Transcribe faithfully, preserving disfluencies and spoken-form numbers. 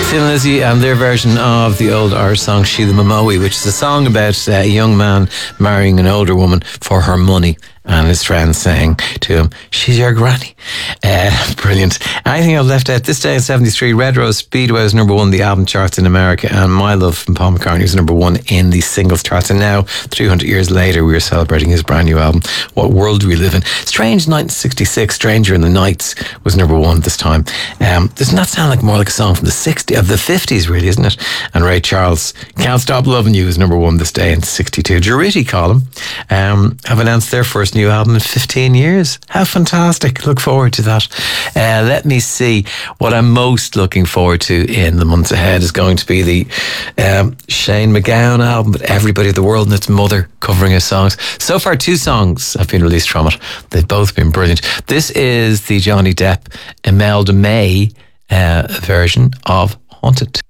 Thin Lizzy and their version of the old Irish song Sheila Momoe, which is a song about uh, a young man marrying an older woman for her money, and his friends saying to him, she's your granny. Uh, brilliant. Anything I've left out? This day in seventy-three, Red Rose Speedway was number one in the album charts in America, and My Love from Paul McCartney was number one in the singles charts. And now, three hundred years later, we are celebrating his brand new album, What World Do We Live In? Strange nineteen sixty-six, Stranger in the Nights was number one this time. Um, doesn't that sound like more like a song from the sixties, of the fifties, really, isn't it? And Ray Charles, Can't Stop Loving You, is number one this day in sixty-two. Durutti Column um, have announced their first new album in fifteen years. How fantastic. Look forward to that. Uh, let me see. What I'm most looking forward to in the months ahead is going to be the um, Shane MacGowan album, but Everybody of the World and Its Mother covering his songs. So far, two songs have been released from it. They've both been brilliant. This is the Johnny Depp Imelda May uh, version of Haunted.